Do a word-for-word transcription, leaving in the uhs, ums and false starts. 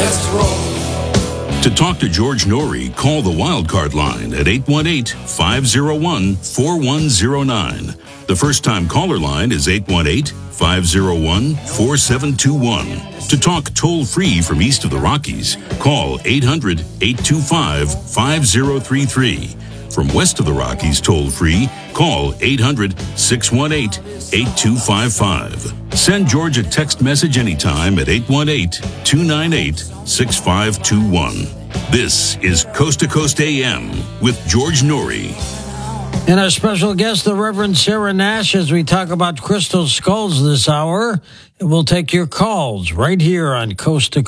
Let's roll. To talk to George Norrie, call the Wildcard line at eight one eight, five oh one, four one oh nine. The first-time caller line is eight one eight, five oh one, four seven two one. To talk toll-free from east of the Rockies, call eight hundred, eight two five, five oh three three. From west of the Rockies toll-free, call eight hundred, six one eight, eight two five five. Send George a text message anytime at eight one eight, two nine eight, six five two one. This is Coast to Coast A M with George Norrie. And our special guest, the Reverend Sarah Nash, as we talk about crystal skulls this hour. And we'll take your calls right here on Coast to